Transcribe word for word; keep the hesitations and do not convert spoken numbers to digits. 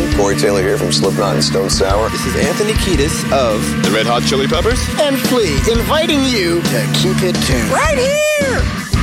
everyone. Corey Taylor here from Slipknot and Stone Sour. This is Anthony Kiedis of the Red Hot Chili Peppers and Flea, inviting you to keep it tuned right here